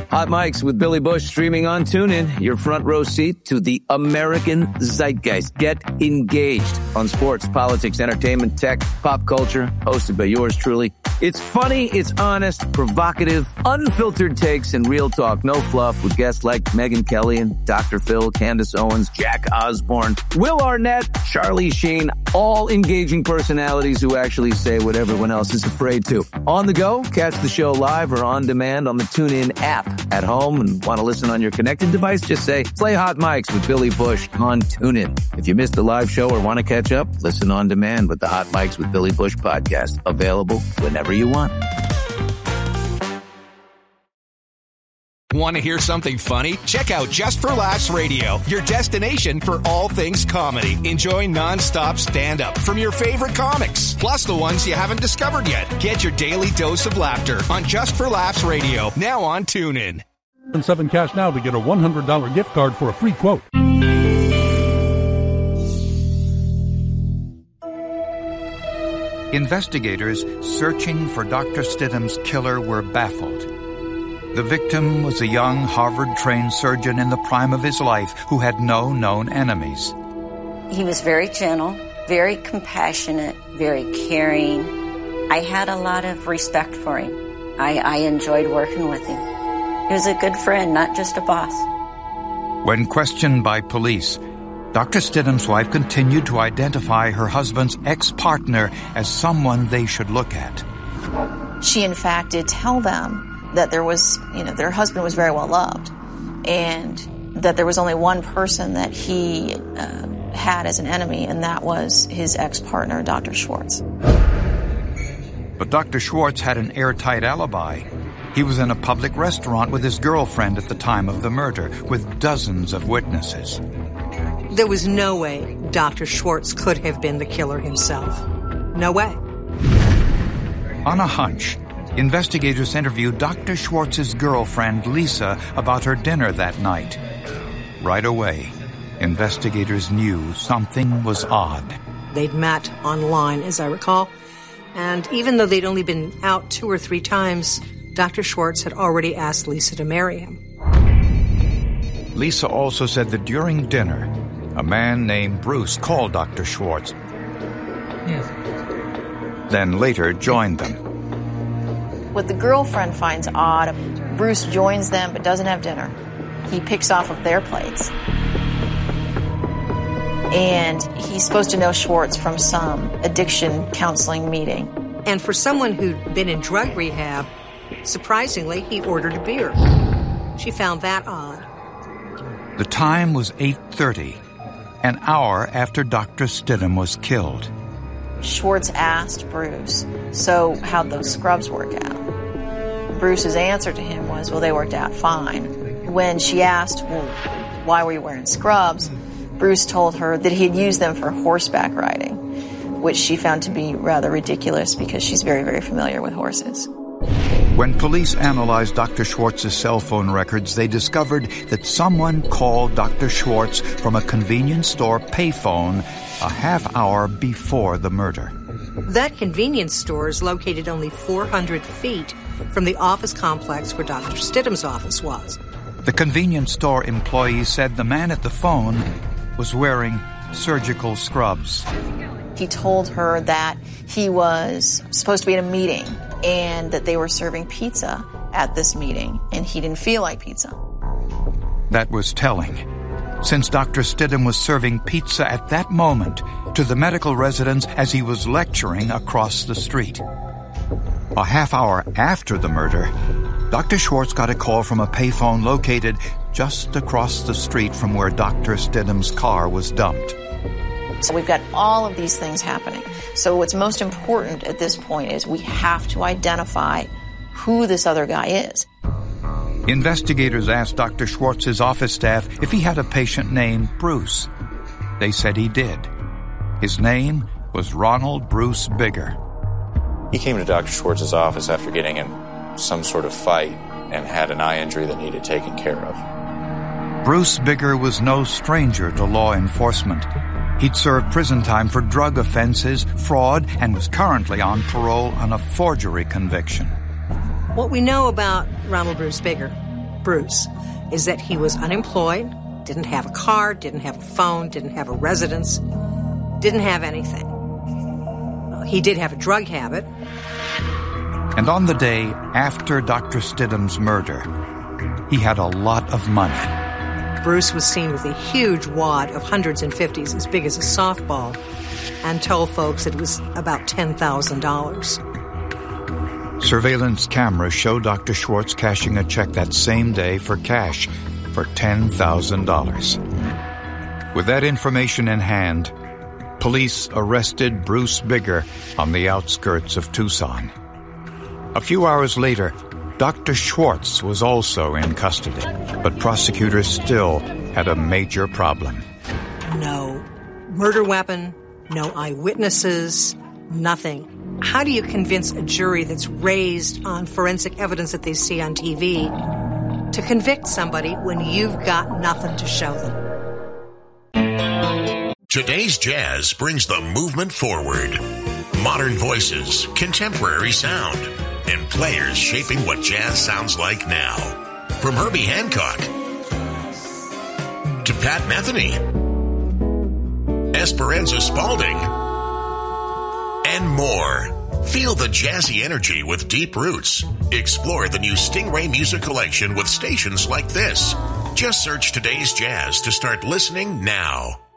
Hot Mics with Billy Bush streaming on TuneIn. Your front row seat to the American zeitgeist. Get engaged on sports, politics, entertainment, tech, pop culture. Hosted by yours truly. It's funny, it's honest, provocative, unfiltered takes, and real talk. No fluff with guests like Megyn Kelly and Dr. Phil, Candace Owens, Jack Osborne, Will Arnett, Charlie Sheen. All engaging personalities who actually say what everyone else is afraid to. On the go, catch the show live or on demand on the TuneIn app. At home and want to listen on your connected device, just say, play Hot Mics with Billy Bush on TuneIn. If you missed the live show or want to catch up, listen on demand with the Hot Mics with Billy Bush podcast. Available whenever you want. Want to hear something funny? Check out Just for Laughs Radio, your destination for all things comedy. Enjoy non-stop stand-up from your favorite comics, plus the ones you haven't discovered yet. Get your daily dose of laughter on Just for Laughs Radio, now on TuneIn. 7 cash now to get a $100 gift card for a free quote. Investigators searching for Dr. Stidham's killer were baffled. The victim was a young Harvard-trained surgeon in the prime of his life who had no known enemies. He was very gentle, very compassionate, very caring. I had a lot of respect for him. I enjoyed working with him. He was a good friend, not just a boss. When questioned by police, Dr. Stidham's wife continued to identify her husband's ex-partner as someone they should look at. She, in fact, did tell them that there was, their husband was very well loved, and that there was only one person that he had as an enemy, and that was his ex-partner, Dr. Schwartz. But Dr. Schwartz had an airtight alibi. He was in a public restaurant with his girlfriend at the time of the murder, with dozens of witnesses. There was no way Dr. Schwartz could have been the killer himself. No way. On a hunch, investigators interviewed Dr. Schwartz's girlfriend, Lisa, about her dinner that night. Right away, investigators knew something was odd. They'd met online, as I recall, and even though they'd only been out 2 or 3 times, Dr. Schwartz had already asked Lisa to marry him. Lisa also said that during dinner, a man named Bruce called Dr. Schwartz. Yes. Then later joined them. What the girlfriend finds odd, Bruce joins them but doesn't have dinner. He picks off of their plates. And he's supposed to know Schwartz from some addiction counseling meeting. And for someone who'd been in drug rehab, surprisingly, he ordered a beer. She found that odd. The time was 8:30, an hour after Dr. Stidham was killed. Schwartz asked Bruce, so how'd those scrubs work out? Bruce's answer to him was, well, they worked out fine. When she asked, well, why were you wearing scrubs? Bruce told her that he'd used them for horseback riding, which she found to be rather ridiculous because she's very, very familiar with horses. When police analyzed Dr. Schwartz's cell phone records, they discovered that someone called Dr. Schwartz from a convenience store payphone a half hour before the murder. That convenience store is located only 400 feet from the office complex where Dr. Stidham's office was. The convenience store employee said the man at the phone was wearing surgical scrubs. He told her that he was supposed to be at a meeting and that they were serving pizza at this meeting, and he didn't feel like pizza. That was telling, since Dr. Stidham was serving pizza at that moment to the medical residents as he was lecturing across the street. A half hour after the murder, Dr. Schwartz got a call from a payphone located just across the street from where Dr. Stidham's car was dumped. So we've got all of these things happening. So what's most important at this point is we have to identify who this other guy is. Investigators asked Dr. Schwartz's office staff if he had a patient named Bruce. They said he did. His name was Ronald Bruce Bigger. He came to Dr. Schwartz's office after getting in some sort of fight and had an eye injury that needed taken care of. Bruce Bigger was no stranger to law enforcement. He'd served prison time for drug offenses, fraud, and was currently on parole on a forgery conviction. What we know about Ronald Bruce Bigger Bruce is that he was unemployed, didn't have a car, didn't have a phone, didn't have a residence, didn't have anything. He did have a drug habit. And on the day after Dr. Stidham's murder, he had a lot of money. Bruce was seen with a huge wad of hundreds and fifties as big as a softball and told folks it was about $10,000. Surveillance cameras show Dr. Schwartz cashing a check that same day for cash for $10,000. With that information in hand, police arrested Bruce Bigger on the outskirts of Tucson. A few hours later, Dr. Schwartz was also in custody, but prosecutors still had a major problem. No murder weapon, no eyewitnesses, nothing. How do you convince a jury that's raised on forensic evidence that they see on TV to convict somebody when you've got nothing to show them? Today's jazz brings the movement forward. Modern voices, contemporary sound, and players shaping what jazz sounds like now. From Herbie Hancock to Pat Metheny, Esperanza Spalding, and more. Feel the jazzy energy with deep roots. Explore the new Stingray Music Collection with stations like this. Just search Today's Jazz to start listening now.